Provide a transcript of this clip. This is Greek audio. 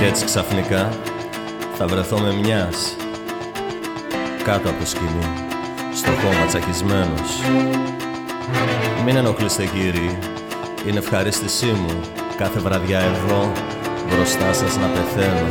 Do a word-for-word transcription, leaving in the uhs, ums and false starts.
Κι έτσι ξαφνικά θα βρεθώ με μιας κάτω από το σκηνή, στο χώμα τσακισμένος. Μην ενοχλείστε κύριοι, είναι ευχαρίστησή μου κάθε βραδιά εδώ μπροστά σας να πεθαίνω.